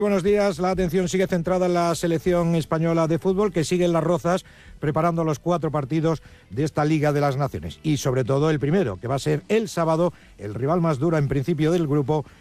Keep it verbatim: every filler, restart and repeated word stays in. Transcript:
Buenos días. La atención sigue centrada en la selección española de fútbol, que sigue en Las Rozas preparando los cuatro partidos de esta Liga de las Naciones. Y sobre todo el primero, que va a ser el sábado, el rival más duro en principio del grupo,